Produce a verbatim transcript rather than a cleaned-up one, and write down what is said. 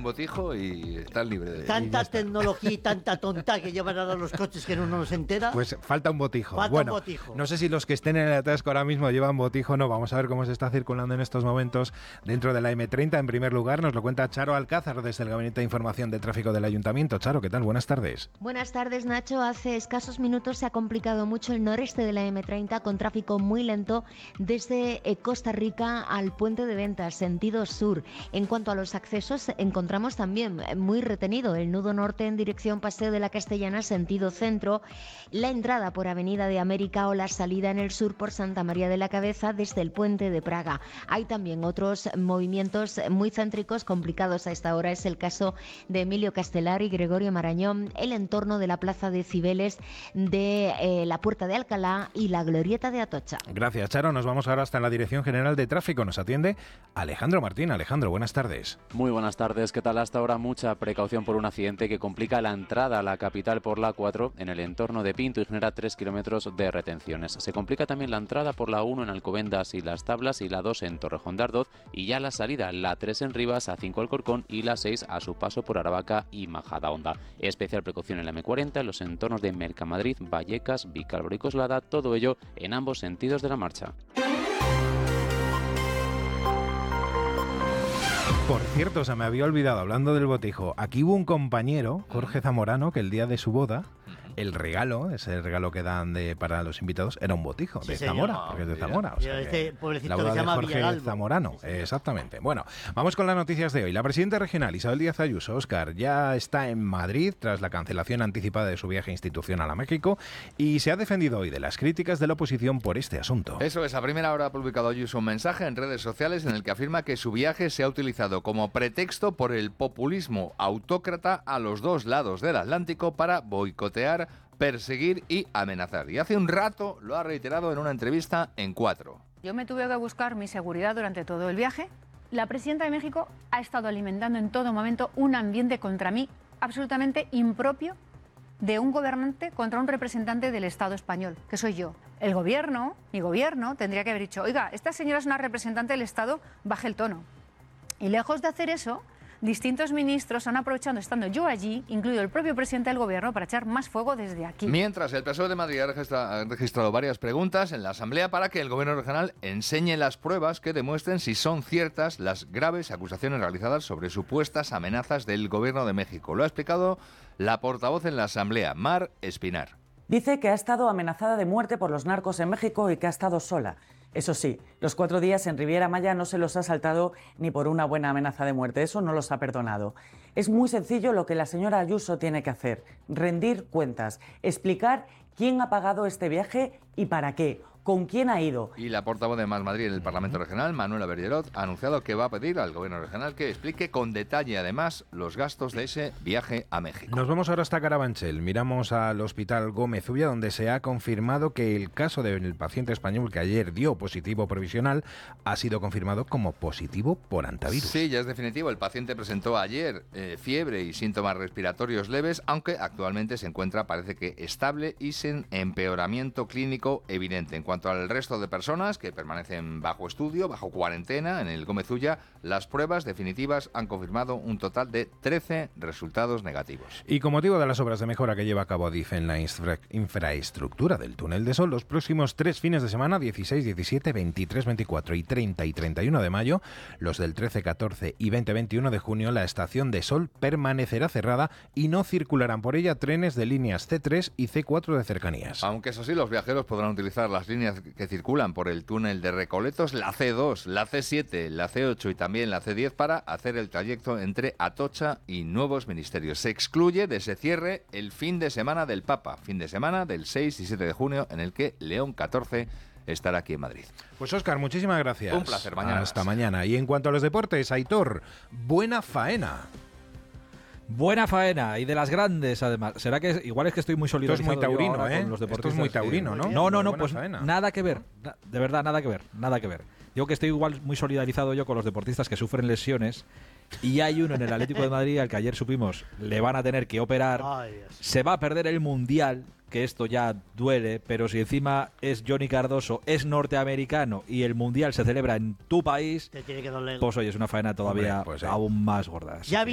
botijo y estás libre de... Tanta tecnología y tanta tonta que llevan ahora los coches que uno no se entera. Pues falta un botijo. Falta bueno, un botijo. No sé si los que estén en el atasco ahora mismo llevan botijo o no. Vamos a ver cómo se está circulando en estos momentos dentro de la eme treinta. En primer lugar, nos lo cuenta Charo Alcázar desde el Gabinete de Información de Tráfico del Ayuntamiento. Charo, ¿qué tal? Buenas tardes. Buenas tardes, Nacho. Hace escasos minutos se ha complicado mucho el noreste de la eme treinta con tráfico muy lento desde Costa Rica al Puente de Ventas, sentido sur. En cuanto a los accesos, encontramos también muy retenido el nudo norte en dirección Paseo de la Castellana, sentido centro, la entrada por Avenida de América o la salida en el sur por Santa María de la Cabeza desde el Puente de Praga. Hay también otros movimientos muy céntricos complicados a esta hora. Es el caso de Emilio Castelar y Gregorio Marañón, el entorno de la Plaza de Cibeles, de eh, la Puerta de Alcalá y la Glorieta de Atocha. Gracias, Charo. Nos vamos ahora hasta la Dirección General de Tráfico. Nos atiende Alejandro Martín. Alejandro, buenas tardes. Muy buenas tardes. ¿Qué tal? Hasta ahora mucha precaución por un accidente que complica la entrada a la capital por la cuatro en el entorno de Pinto y genera tres kilómetros de retenciones. Se complica también la entrada por la uno en Alcobendas y Las Tablas y la dos en Torrejón de Ardoz y ya la salida, la tres en Rivas, a cinco Alcorcón y la seis a su paso por Aravaca y Majadahonda. Especial precaución en la eme cuarenta en los entornos de Mercamadrid, Vallecas, Vicálvaro y Coslada, todo ello en ambos sentidos de la marcha. Por cierto, se me había olvidado, hablando del botijo, aquí hubo un compañero, Jorge Zamorano, que el día de su boda, el regalo, ese regalo que dan de, para los invitados, era un botijo Sí, de señor. Zamora, porque es de Zamora. O sea este que pobrecito la que boda se llama de Jorge Villalba. Zamorano, Sí, señor. exactamente. Bueno, vamos con las noticias de hoy. La presidenta regional, Isabel Díaz Ayuso, Óscar, ya está en Madrid tras la cancelación anticipada de su viaje institucional a México y se ha defendido hoy de las críticas de la oposición por este asunto. Eso es, a primera hora ha publicado Ayuso un mensaje en redes sociales en el que afirma que su viaje se ha utilizado como pretexto por el populismo autócrata a los dos lados del Atlántico para boicotear, perseguir y amenazar. Y hace un rato lo ha reiterado en una entrevista en Cuatro. Yo me tuve que buscar mi seguridad durante todo el viaje. La presidenta de México ha estado alimentando en todo momento un ambiente contra mí absolutamente impropio de un gobernante contra un representante del Estado español, que soy yo. El gobierno, mi gobierno, tendría que haber dicho, oiga, esta señora es una representante del Estado, baje el tono. Y lejos de hacer eso, distintos ministros han aprovechado, estando yo allí, incluido el propio presidente del gobierno, para echar más fuego desde aquí. Mientras, el P S O E de Madrid ha registra- ha registrado varias preguntas en la Asamblea para que el Gobierno regional enseñe las pruebas que demuestren si son ciertas las graves acusaciones realizadas sobre supuestas amenazas del Gobierno de México. Lo ha explicado la portavoz en la Asamblea, Mar Espinar. Dice que ha estado amenazada de muerte por los narcos en México y que ha estado sola. Eso sí, los cuatro días en Riviera Maya no se los ha saltado ni por una buena amenaza de muerte. Eso no los ha perdonado. Es muy sencillo lo que la señora Ayuso tiene que hacer. Rendir cuentas. Explicar quién ha pagado este viaje y para qué. ¿Con quién ha ido? Y la portavoz de Más Madrid en el Parlamento Regional, Manuela Bergerot, ha anunciado que va a pedir al Gobierno regional que explique con detalle, además, los gastos de ese viaje a México. Nos vamos ahora hasta Carabanchel. Miramos al Hospital Gómez Ulla, donde se ha confirmado que el caso del paciente español que ayer dio positivo provisional ha sido confirmado como positivo por antivirus. Sí, ya es definitivo. El paciente presentó ayer eh, fiebre y síntomas respiratorios leves, aunque actualmente se encuentra, parece que, estable y sin empeoramiento clínico evidente. En cuanto al resto de personas que permanecen bajo estudio, bajo cuarentena en el Gómez Ulla, las pruebas definitivas han confirmado un total de trece resultados negativos. Y con motivo de las obras de mejora que lleva a cabo Adif en la infra- infraestructura del Túnel de Sol, los próximos tres fines de semana, dieciséis, diecisiete, veintitrés, veinticuatro y treinta y treinta y uno de mayo, los del trece, catorce y veinte, veintiuno de junio, la estación de Sol permanecerá cerrada y no circularán por ella trenes de líneas ce tres y ce cuatro de cercanías. Aunque eso sí, los viajeros podrán utilizar las líneas que circulan por el túnel de Recoletos, la ce dos, la ce siete, la ce ocho y también la ce diez para hacer el trayecto entre Atocha y Nuevos Ministerios. Se excluye de ese cierre el fin de semana del Papa, fin de semana del seis y siete de junio, en el que León catorce estará aquí en Madrid. Pues Óscar, muchísimas gracias. Un placer, mañana Hasta más. mañana. Y en cuanto a los deportes, Aitor, buena faena. Buena faena y de las grandes, además. Será que es, igual es que estoy muy Esto es solidarizado muy taurino, yo ahora ¿eh? con los Esto es deportistas muy que- taurino, ¿no? No, no, no, Buena pues faena. nada que ver. Na- De verdad, nada que ver, nada que ver. Digo que estoy igual muy solidarizado yo con los deportistas que sufren lesiones y hay uno en el Atlético de Madrid al que ayer supimos le van a tener que operar. Ay, Dios. Se va a perder el Mundial, que esto ya duele, pero si encima es Johnny Cardoso, es norteamericano y el Mundial se celebra en tu país, Te tiene que doler. pues oye, es una faena todavía Hombre, pues, eh. aún más gorda. Así Ya que-